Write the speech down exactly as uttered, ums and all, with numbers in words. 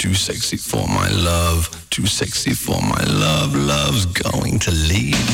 too sexy for my love, too sexy for my love, love's going to leave